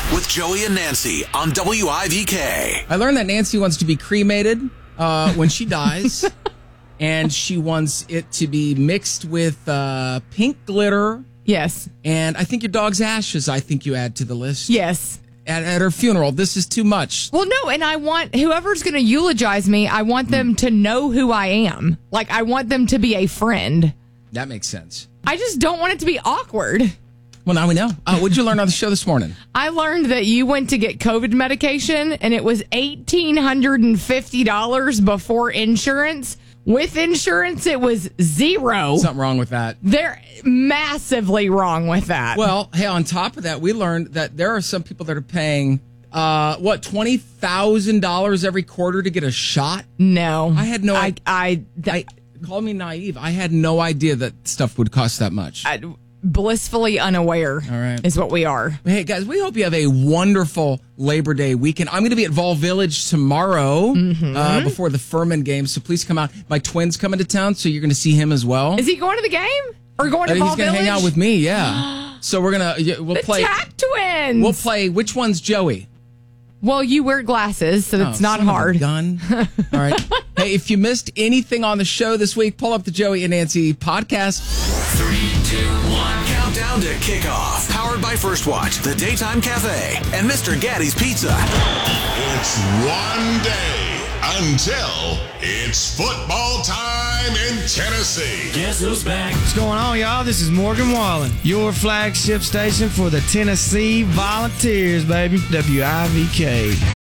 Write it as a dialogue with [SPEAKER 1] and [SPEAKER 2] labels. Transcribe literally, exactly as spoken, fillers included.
[SPEAKER 1] with Joey and Nancy on W I V K.
[SPEAKER 2] I learned that Nancy wants to be cremated uh, when she dies, and she wants it to be mixed with uh, pink glitter.
[SPEAKER 3] Yes.
[SPEAKER 2] And I think your dog's ashes, I think you add to the list.
[SPEAKER 3] Yes.
[SPEAKER 2] At, at her funeral. This is too much.
[SPEAKER 3] Well, no, and I want whoever's going to eulogize me, I want them to know who I am. Like, I want them to be a friend.
[SPEAKER 2] That makes sense.
[SPEAKER 3] I just don't want it to be awkward.
[SPEAKER 2] Well, now we know. Uh, what did you learn on the show this morning?
[SPEAKER 3] I learned that you went to get COVID medication, and it was one thousand eight hundred fifty dollars before insurance. With insurance, it was zero.
[SPEAKER 2] Something wrong with that.
[SPEAKER 3] They're massively wrong with that.
[SPEAKER 2] Well, hey, on top of that, we learned that there are some people that are paying, uh, what, twenty thousand dollars every quarter to get a shot?
[SPEAKER 3] No.
[SPEAKER 2] I had no
[SPEAKER 3] I,
[SPEAKER 2] idea.
[SPEAKER 3] I,
[SPEAKER 2] I, call me naive. I had no idea that stuff would cost that much.
[SPEAKER 3] I blissfully unaware.
[SPEAKER 2] All right.
[SPEAKER 3] Is what we are.
[SPEAKER 2] Hey, guys, we hope you have a wonderful Labor Day weekend. I'm going to be at Vol Village tomorrow mm-hmm. uh, before the Furman game, so please come out. My twin's coming to town, so you're going to see him as well.
[SPEAKER 3] Is he going to the game? Or going to
[SPEAKER 2] uh,
[SPEAKER 3] Vol
[SPEAKER 2] He's going to hang out with me, yeah. So we're going to, we'll
[SPEAKER 3] the
[SPEAKER 2] play.
[SPEAKER 3] Tack Twins!
[SPEAKER 2] We'll play, which one's Joey?
[SPEAKER 3] Well, you wear glasses, so it's
[SPEAKER 2] oh,
[SPEAKER 3] not
[SPEAKER 2] son
[SPEAKER 3] hard.
[SPEAKER 2] Of a gun. All right. Hey, if you missed anything on the show this week, pull up the Joey and Nancy podcast.
[SPEAKER 1] Three, two, one. Countdown to kickoff. Powered by First Watch, The Daytime Cafe, and Mister Gaddy's Pizza.
[SPEAKER 4] It's one day until it's football time in Tennessee.
[SPEAKER 5] Guess who's back?
[SPEAKER 6] What's going on, y'all? This is Morgan Wallen, your flagship station for the Tennessee Volunteers, baby. W I V K.